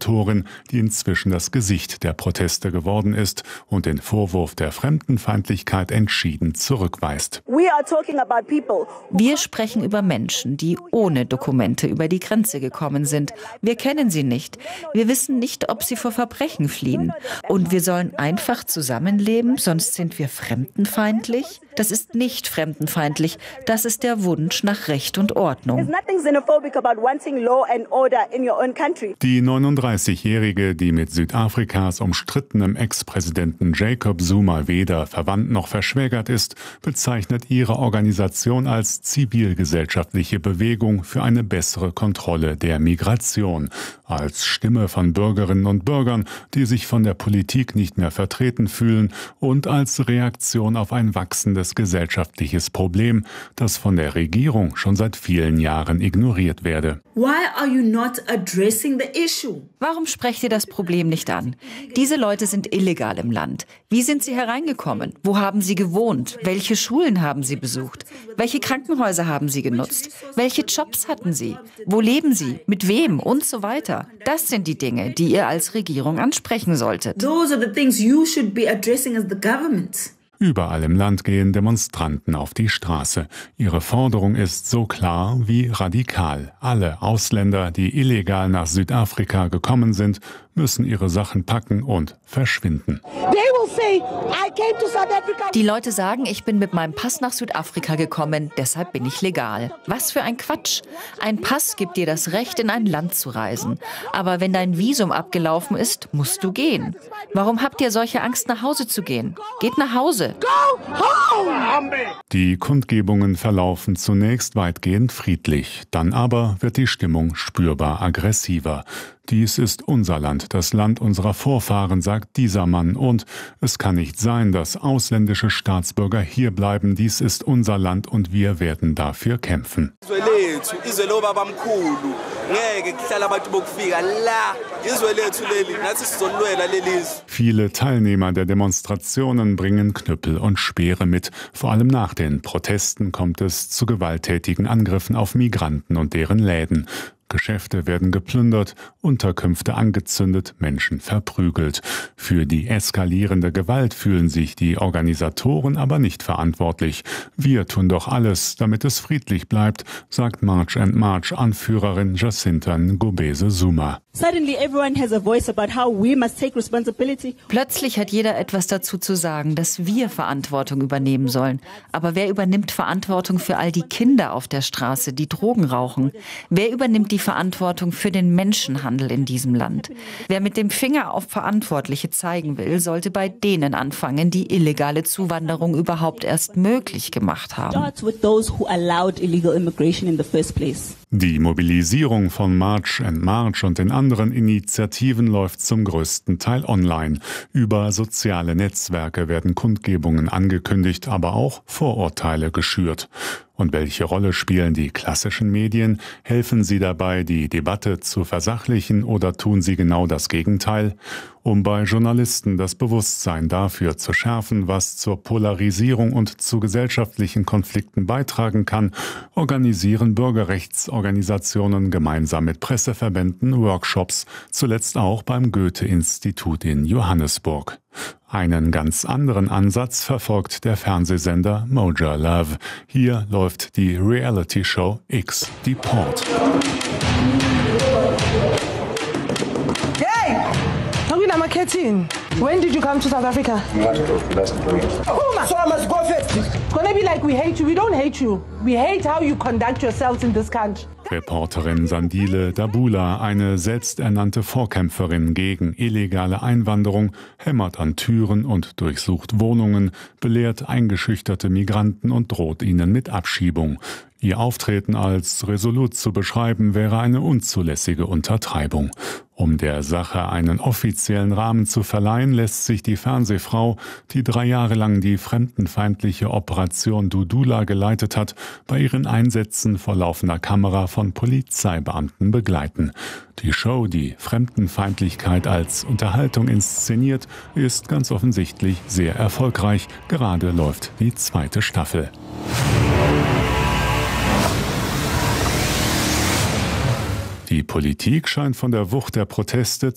Organisatorin, die inzwischen das Gesicht der Proteste geworden ist und den Vorwurf der Fremdenfeindlichkeit entschieden zurückweist. Wir sprechen über Menschen, die ohne Dokumente über die Grenze gekommen sind. Wir kennen sie nicht. Wir wissen nicht, ob sie vor Verbrechen fliehen. Und wir sollen einfach zusammenleben, sonst sind wir fremdenfeindlich? Das ist nicht fremdenfeindlich. Das ist der Wunsch nach Recht und Ordnung. Die 39-Jährige, die mit Südafrikas umstrittenem Ex-Präsidenten Jacob Zuma weder verwandt noch verschwägert ist, bezeichnet ihre Organisation als zivilgesellschaftliche Bewegung für eine bessere Kontrolle der Migration, als Stimme von Bürgerinnen und Bürgern, die sich von der Politik nicht mehr vertreten fühlen, und als Reaktion auf ein wachsendes gesellschaftliches Problem, das von der Regierung schon seit vielen Jahren ignoriert werde. Warum sprecht ihr das Problem nicht an? Diese Leute sind illegal im Land. Wie sind sie hereingekommen? Wo haben sie gewohnt? Welche Schulen haben sie besucht? Welche Krankenhäuser haben sie genutzt? Welche Jobs hatten sie? Wo leben sie? Mit wem? Und so weiter. Das sind die Dinge, die ihr als Regierung ansprechen solltet. Überall im Land gehen Demonstranten auf die Straße. Ihre Forderung ist so klar wie radikal. Alle Ausländer, die illegal nach Südafrika gekommen sind, müssen ihre Sachen packen und verschwinden. Die Leute sagen, ich bin mit meinem Pass nach Südafrika gekommen, deshalb bin ich legal. Was für ein Quatsch. Ein Pass gibt dir das Recht, in ein Land zu reisen. Aber wenn dein Visum abgelaufen ist, musst du gehen. Warum habt ihr solche Angst, nach Hause zu gehen? Geht nach Hause. Die Kundgebungen verlaufen zunächst weitgehend friedlich. Dann aber wird die Stimmung spürbar aggressiver. Dies ist unser Land, das Land unserer Vorfahren, sagt dieser Mann. Und es kann nicht sein, dass ausländische Staatsbürger hier bleiben. Dies ist unser Land und wir werden dafür kämpfen. Viele Teilnehmer der Demonstrationen bringen Knüppel und Speere mit. Vor allem nach den Protesten kommt es zu gewalttätigen Angriffen auf Migranten und deren Läden. Geschäfte werden geplündert, Unterkünfte angezündet, Menschen verprügelt. Für die eskalierende Gewalt fühlen sich die Organisatoren aber nicht verantwortlich. Wir tun doch alles, damit es friedlich bleibt, sagt March and March Anführerin Jacinta Ngobese Zuma. Plötzlich hat jeder etwas dazu zu sagen, dass wir Verantwortung übernehmen sollen. Aber wer übernimmt Verantwortung für all die Kinder auf der Straße, die Drogen rauchen? Wer übernimmt die Verantwortung für den Menschenhandel in diesem Land? Wer mit dem Finger auf Verantwortliche zeigen will, sollte bei denen anfangen, die illegale Zuwanderung überhaupt erst möglich gemacht haben. Die Mobilisierung von March and March und den anderen Initiativen läuft zum größten Teil online. Über soziale Netzwerke werden Kundgebungen angekündigt, aber auch Vorurteile geschürt. Und welche Rolle spielen die klassischen Medien? Helfen sie dabei, die Debatte zu versachlichen, oder tun sie genau das Gegenteil? Um bei Journalisten das Bewusstsein dafür zu schärfen, was zur Polarisierung und zu gesellschaftlichen Konflikten beitragen kann, organisieren Bürgerrechtsorganisationen gemeinsam mit Presseverbänden Workshops, zuletzt auch beim Goethe-Institut in Johannesburg. Einen ganz anderen Ansatz verfolgt der Fernsehsender Moja Love. Hier läuft die Reality-Show X Deport. Hey! Tawina Marketing. When did you come to South Africa? So I must go first. Gonna be like we hate you. We don't hate you. We hate how you conduct yourselves in this country. Reporterin Sandile Dabula, eine selbsternannte Vorkämpferin gegen illegale Einwanderung, hämmert an Türen und durchsucht Wohnungen, belehrt eingeschüchterte Migranten und droht ihnen mit Abschiebung. Ihr Auftreten als resolut zu beschreiben, wäre eine unzulässige Untertreibung. Um der Sache einen offiziellen Rahmen zu verleihen, lässt sich die Fernsehfrau, die 3 Jahre lang die fremdenfeindliche Operation Dudula geleitet hat, bei ihren Einsätzen vor laufender Kamera von Polizeibeamten begleiten. Die Show, die Fremdenfeindlichkeit als Unterhaltung inszeniert, ist ganz offensichtlich sehr erfolgreich. Gerade läuft die 2. Staffel. Die Politik scheint von der Wucht der Proteste